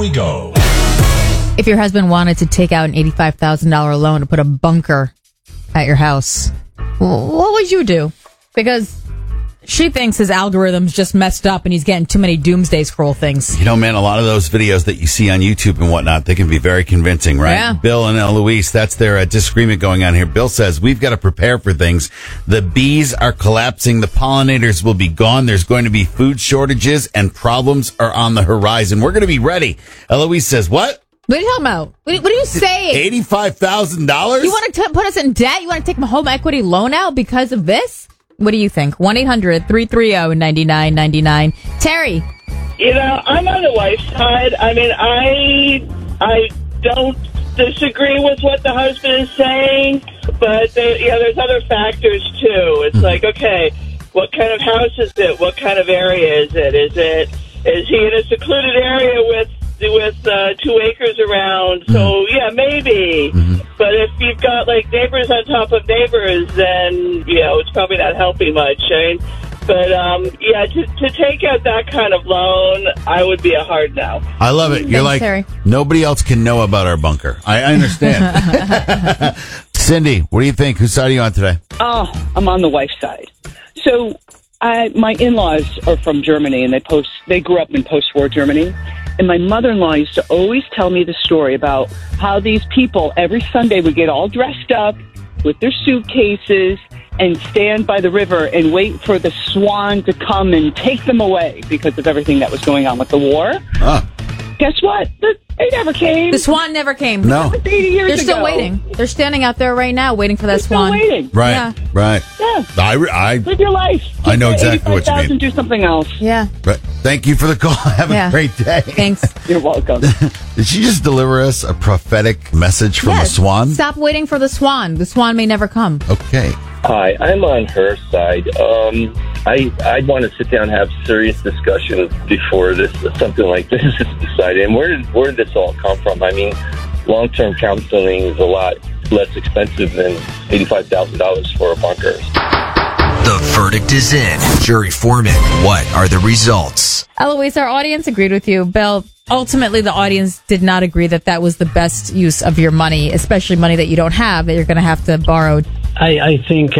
we go. If your husband wanted to take out an $85,000 loan to put a bunker at your house, what would you do? Because she thinks his algorithm's just messed up and he's getting too many doomsday scroll things. You know, man, a lot of those videos that you see on YouTube and whatnot, they can be very convincing, right? Yeah. Bill and Eloise, that's their disagreement going on here. Bill says, we've got to prepare for things. The bees are collapsing. The pollinators will be gone. There's going to be food shortages and problems are on the horizon. We're going to be ready. Eloise says, what? What are you talking about? What are you saying? $85,000? You want to put us in debt? You want to take my home equity loan out because of this? What do you think? 1-800-330-9999. Terry. You know, I'm on the wife's side. I mean, I don't disagree with what the husband is saying, but there's other factors too. It's like, okay, what kind of house is it? What kind of area is it? Is he in a secluded area with 2 acres around? So yeah, maybe. But if you've got like neighbors on top of neighbors, then it's probably not helping much. I mean, but to take out that kind of loan, I would be a hard no. I love it. You're Thanks, like, Terry. Nobody else can know about our bunker. I understand. Cindy, what do you think? Whose side are you on today? Oh, I'm on the wife's side. So my in-laws are from Germany, and they grew up in post-war Germany. And my mother-in-law used to always tell me the story about how these people every Sunday would get all dressed up with their suitcases and stand by the river and wait for the Swan to come and take them away because of everything that was going on with the war. Guess what? They never came. The Swan never came. No. That was 80 years They're still ago. waiting. They're standing out there right now waiting for that They're still Swan. waiting. Right, Yeah. right. Yeah. I Live your life. I know Take exactly what you mean. $85,000, do something else. Yeah. Right. Thank you for the call. Have a great day. Thanks. You're welcome. Did she just deliver us a prophetic message from a swan? Stop waiting for the Swan. The Swan may never come. Okay. Hi, I'm on her side. I'd want to sit down and have serious discussion before something like this is decided. And where did this all come from? I mean, long-term counseling is a lot less expensive than $85,000 for a bunker. The verdict is in. Jury foreman, what are the results? Eloise, our audience agreed with you. Bill, ultimately the audience did not agree that was the best use of your money, especially money that you don't have, that you're going to have to borrow. I think